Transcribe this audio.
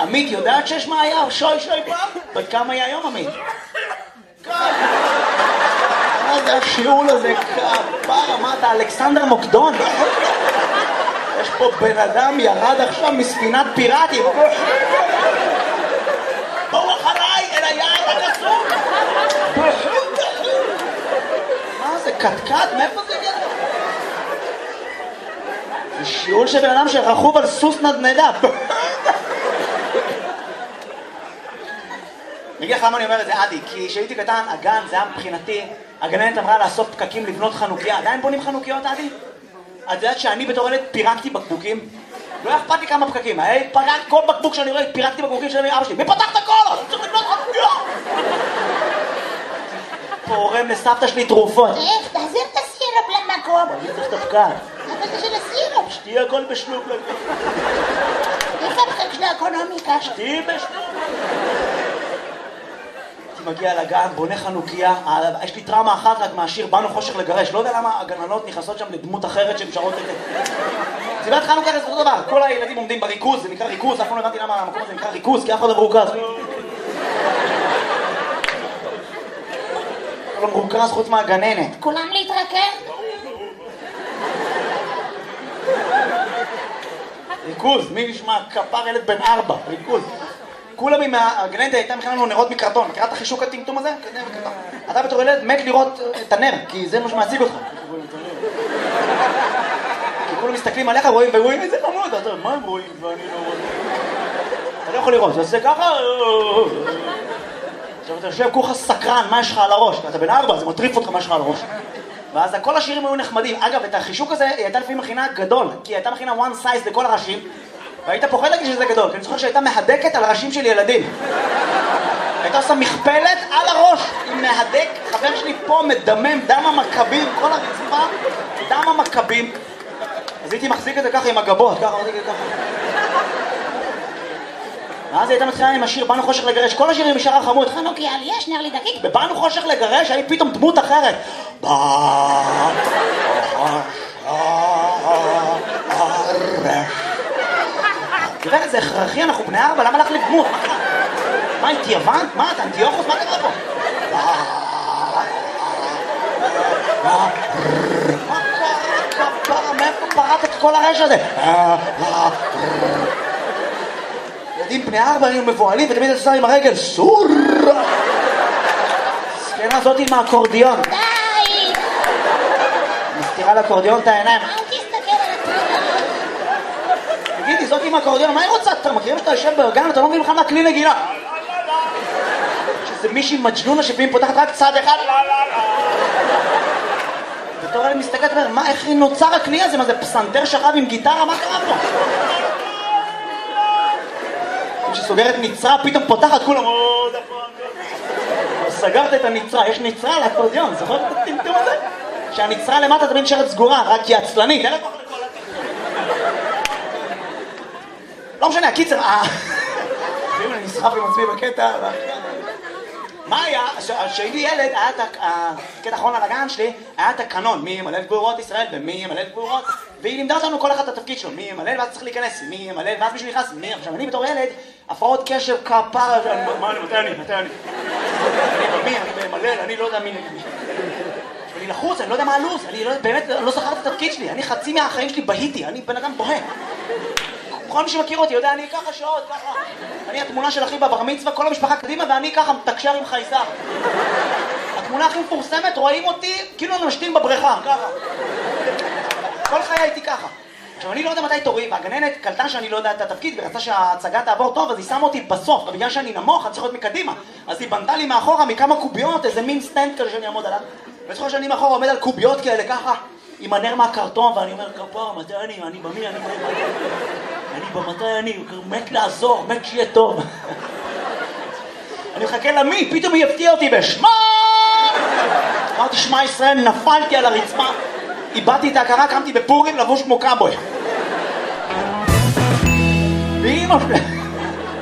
עמית, יודעת שיש מה היה? שוי פעם? וכמה היה היום, עמית? מה זה השיעול הזה? כפרה, מה אתה, אלכסנדר מוקדון? יש פה בן אדם ירד עכשיו מספינת פיראטים. בואו אחריי אל היעד הקסום. מה זה, קטקט? מאיפה זה הגיע? זה שיעול של בן אדם שרכוב על סוס נדנדה. אני אגיד לך למה אני אומר את זה, עדי, כי כשהייתי קטן, הגן, זה היה מבחינתי, הגננת אמרה לאסוף פקקים לבנות חנוכיה. עדיין בונים חנוכיות, עדי? את יודעת שאני בתור ילד פירקתי בקבוקים? לא אכפת לי כמה פקקים, כל בקבוק שאני רואה, פירקתי בקבוקים של אבא שלי. מי פתח את הכל? אני צריך לבנות חנוכיה! פורם לסבתא שלי תרופות. תחזיר את הסירופ למקום. אני צריך את הפקק. אבל זה של הסירופ. שתהיה הכל בשלוק. איפה הפקק של האקונומיקה? שתהיה בשלוק. מגיע לגן, בונה חנוכיה, יש לי טראומה אחת רק מהשיר באנו חושך לגרש, לא יודע למה הגננות נכנסות שם לדמות אחרת שהן שרות את זה. סיבת חנוכה זה אותו דבר, כל הילדים עומדים בריכוז, זה נקרא ריכוז, אף פעם לא הבנתי למה המקום הזה נקרא ריכוז, כי אף אחד לא מרוכז. לא מרוכז חוץ מהגננת. כולם להתרכז? ריכוז, מי נשמע? כפר ילד בן 4, ריכוז. כולם עם הגננת הייתה מכנה לנו נרות מקרטון, מכירה את החישוק הטמטום הזה? אתה בתור ילד מת לראות את הנר, כי זה מה שמעציג אותך. כי כולם מסתכלים עליך, רואים איזה חמוד, אתה אומר, מה הם רואים ואני לא רואה? אתה לא יכול לראות, זה עושה ככה... עכשיו אתה יושב כולך סקרן, מה יש לך על הראש? אתה בן 4, זה מטריף אותך מה יש לך על הראש. ואז כל השירים היו נחמדים. אגב, את החישוק הזה היא הייתה לפעמים מכינה גדול, כי היא הייתה מכינה one size לכל הראשים, והיית פוחד להגיד שזה גדול, כי אני זוכר שהייתה מהדקת על ראשים של ילדים. הייתה עושה מכפלת על הראש, עם מהדק, חבר שלי פה מדמם, דם המכבים, כל הרצפה, דם המכבים. אז הייתי מחזיק את זה ככה עם הגבות, ככה, מחזיק את זה ככה. ואז הייתה מתחילה עם השיר באנו חושך לגרש, כל השירים משאר החמוד, חנוכיה לי יש, נר לי דקיק. בבאנו חושך לגרש, היה פתאום דמות אחרת. גברת, זה הכרחי, אנחנו בני 4, למה לך לדמות? מה, אינתי יוון? מה, אתה אנטיוכוס? מה קרה פה? מה קרה, כפרה, מאיפה פרט את כל הרש הזה? ילדים בני 4 היו מבועלים ותמיד עושה עם הרגל סור! סקנה זאתי עם האקורדיון. די! מסתירה לאקורדיון את העיניים. אל תסתכל על התחילה. תגידי, זאת עם האקורדיון, מה היא רוצה? אתה מכירים שאתה יושב בגן, אתה לא מבין בכלל מה כלי נגינה. שזה מישהי מג'נונה שפעמים פותחת רק צד אחד. בתור אלה מסתכלת ואומר, מה, איך נוצר הכלי הזה? מה זה פסנתר שכב עם גיטרה? מה קרה פה? כשסוגרת נצרה, פתאום פותחת כולם. סגרת את הנצרה, יש נצרה על האקורדיון, זוכר את הטמטום הזה? שהנצרה למטה תמיד נשארת סגורה, רק כי עצלנית. לא משנה, הקיצר, ואם אני נסחף עם עצמי בקטע, מה היה? כשהייתי ילד, היה את הקטע האחרון על הגן שלי, היה את הקנון, מי ימלא גבורות ישראל ומי ימלא גבורות, והיא לימדה אותנו כל אחד את התפקיד שלו, מי ימלא ואז צריך להיכנס, מי ימלא ואז מישהו נכנס, מי. עכשיו אני בתור ילד, הפרעות קשב כפרה, מה אני, מתי אני? אני במלל, אני לא יודע מי נגד מי. אני לחוץ, אני לא יודע מה הלו"ז, אני באמת לא זכרתי את התפקיד שלי, אני חצי מהחיים שלי בהיתי, אני בן אדם בוהה. כל מי שמכיר אותי יודע, אני ככה שעות, ככה. אני התמונה של אחי בבר מצווה, כל המשפחה קדימה, ואני ככה מתקשר עם חייזר. התמונה הכי מפורסמת, רואים אותי כאילו אני משתין בבריכה, ככה. כל חיי הייתי ככה. עכשיו, אני לא יודע מתי תורי, והגננת קלטה שאני לא יודע את התפקיד, ורצה שההצגה תעבור טוב, אז היא שמה אותי בסוף, ובגלל שאני נמוך, אני צריך להיות מקדימה. אז היא בנתה לי מאחורה מכמה קוביות, איזה מין סטנד כזה שאני אעמוד עליו. וזוכר שאני מאחורה עומד על קוביות כאלה, ככה, עם הנר מהקרטון, ואני אומר, כפרה, מתי אני במי, אני במתי אני, מת לעזור, מת שיהיה טוב. אני מחכה למי, פתאום היא הפתיעה אותי בשמה! אמרתי, שמע ישראל, נפלתי על הרצפה, איבדתי את ההכרה, קמתי בפורים לבוש כמו קאבוי. ואמא שלי...